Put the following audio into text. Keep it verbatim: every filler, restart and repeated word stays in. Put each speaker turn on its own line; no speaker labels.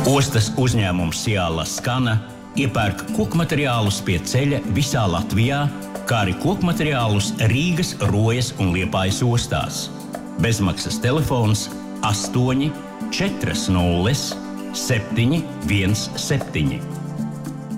Ostas uzņēmums Ciala Skana iepērk kokmateriālus pie ceļa visā Latvijā, kā arī kokmateriālus Rīgas, Rojas un Liepājas ostās. Bezmaksas telefons astoņi četri nulle septiņi viens septiņi.